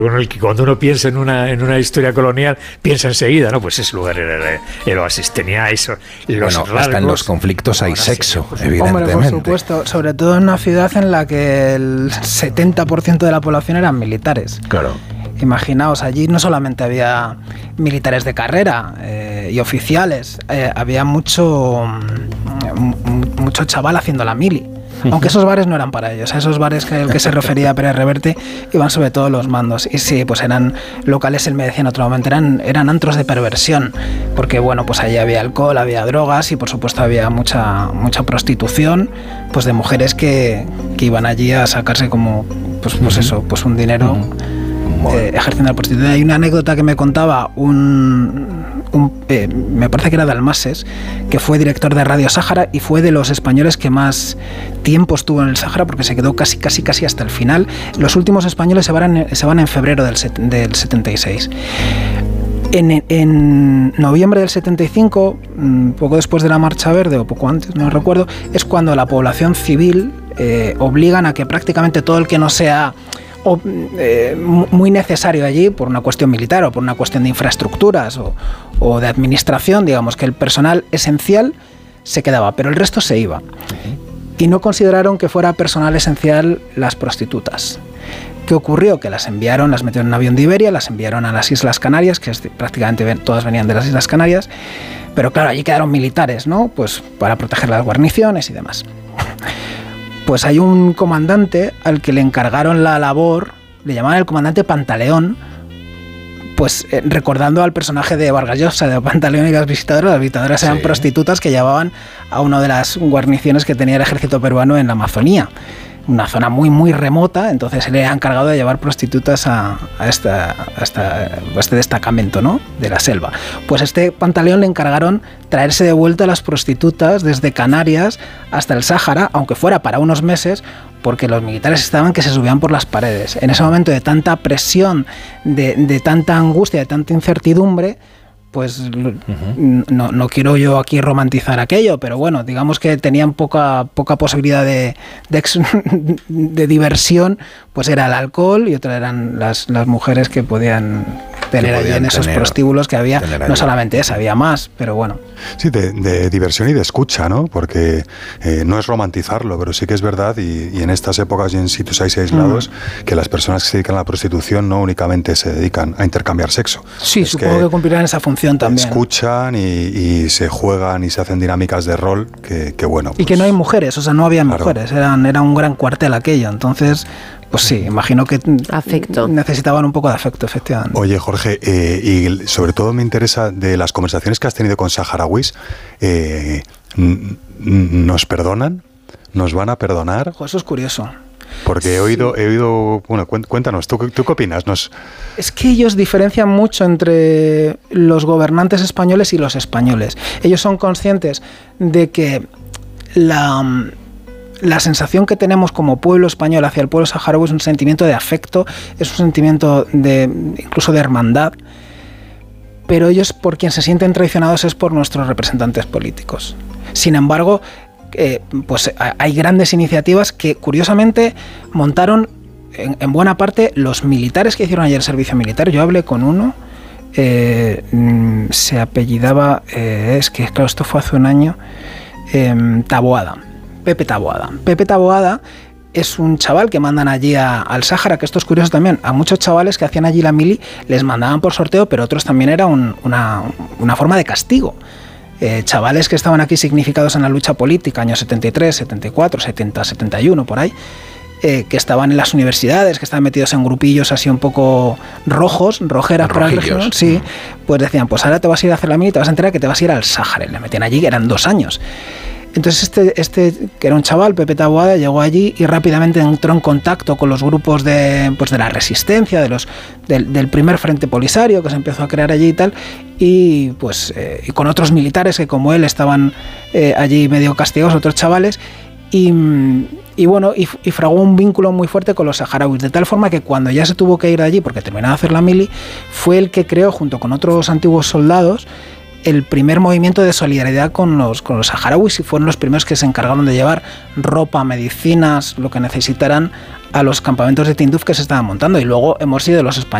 Bueno, cuando uno piensa en una historia colonial, piensa enseguida, ¿no? Pues ese lugar era el oasis, tenía eso. Hasta en los conflictos hay sexo, evidentemente. Hombre, por supuesto, sobre todo en una ciudad en la que el 70% de la población eran militares. Claro. Imaginaos, allí no solamente había militares de carrera y oficiales, había mucho chaval haciendo la mili. Aunque esos bares no eran para ellos, a esos bares que el que se refería Pérez Reverte iban sobre todo los mandos. Y sí, pues eran locales, él me decía en otro momento, eran antros de perversión, porque bueno, pues allí había alcohol, había drogas y por supuesto había mucha prostitución, pues de mujeres que iban allí a sacarse como, pues eso, pues un dinero ejerciendo la prostitución. Hay una anécdota que me contaba me parece que era de Almases, que fue director de Radio Sáhara y fue de los españoles que más tiempo estuvo en el Sáhara, porque se quedó casi hasta el final. Los últimos españoles se van en febrero del 76. En noviembre del 75, poco después de la Marcha Verde, o poco antes, no recuerdo, es cuando la población civil obligan a que prácticamente todo el que no sea muy necesario allí por una cuestión militar o por una cuestión de infraestructuras o de administración, digamos que el personal esencial se quedaba, pero el resto se iba. Y no consideraron que fuera personal esencial las prostitutas. ¿Qué ocurrió? Que las metieron en un avión de Iberia, las enviaron a las Islas Canarias, que prácticamente todas venían de las Islas Canarias, pero claro, allí quedaron militares, ¿no? Pues para proteger las guarniciones y demás. Pues hay un comandante al que le encargaron la labor, le llamaban el comandante Pantaleón, pues recordando al personaje de Vargas Llosa, de Pantaleón y las visitadoras eran prostitutas que llevaban a una de las guarniciones que tenía el ejército peruano en la Amazonía, una zona muy muy remota, entonces él era encargado de llevar prostitutas a este destacamento, ¿no?, de la selva. Pues este Pantaleón le encargaron traerse de vuelta a las prostitutas desde Canarias hasta el Sáhara, aunque fuera para unos meses, porque los militares estaban que se subían por las paredes. En ese momento de tanta presión, de tanta angustia, de tanta incertidumbre, pues no quiero yo aquí romantizar aquello, pero bueno, digamos que tenían poca posibilidad de diversión, pues era el alcohol y otra eran las mujeres que podían tener allí en esos prostíbulos que había, no solamente esa, había más, pero bueno. Sí, de diversión y de escucha, ¿no? Porque no es romantizarlo, pero sí que es verdad, y en estas épocas y en sitios aislados, que las personas que se dedican a la prostitución no únicamente se dedican a intercambiar sexo. Sí, supongo que cumplirán esa función también. Escuchan y se juegan y se hacen dinámicas de rol que bueno. Pues, y que no hay mujeres, o sea, no había mujeres, era un gran cuartel aquello, entonces... Pues sí, imagino que afecto. Necesitaban un poco de afecto, efectivamente. Oye, Jorge, y sobre todo me interesa de las conversaciones que has tenido con saharauis, ¿nos perdonan? ¿Nos van a perdonar? Eso es curioso. Porque he oído, bueno, cuéntanos, ¿tú qué opinas? Es que ellos diferencian mucho entre los gobernantes españoles y los españoles. Ellos son conscientes de que la sensación que tenemos como pueblo español hacia el pueblo saharaui es un sentimiento de afecto, es un sentimiento incluso de hermandad, pero ellos por quien se sienten traicionados es por nuestros representantes políticos. Sin embargo, pues hay grandes iniciativas que curiosamente montaron en buena parte los militares que hicieron ayer el servicio militar. Yo hablé con uno, se apellidaba, es que claro, esto fue hace un año, Taboada. Pepe Taboada es un chaval que mandan allí al Sáhara, que esto es curioso también, a muchos chavales que hacían allí la mili les mandaban por sorteo, pero otros también era una forma de castigo. Chavales que estaban aquí significados en la lucha política, años 73, 74, 70, 71, por ahí, que estaban en las universidades, que estaban metidos en grupillos así un poco rojeras para el régimen, sí, pues decían, pues ahora te vas a ir a hacer la mili y te vas a enterar que te vas a ir al Sáhara. Le metían allí, que eran 2 años. Entonces este que era un chaval, Pepe Taboada, llegó allí y rápidamente entró en contacto con los grupos de la resistencia, del primer frente polisario que se empezó a crear allí y tal, y pues y con otros militares que como él estaban allí medio castigados, otros chavales, y bueno, y fraguó un vínculo muy fuerte con los saharauis, de tal forma que cuando ya se tuvo que ir de allí porque terminaba de hacer la mili, fue el que creó, junto con otros antiguos soldados, el primer movimiento de solidaridad con los saharauis y fueron los primeros que se encargaron de llevar ropa, medicinas, lo que necesitaran a los campamentos de Tinduf que se estaban montando. Y luego hemos sido los españoles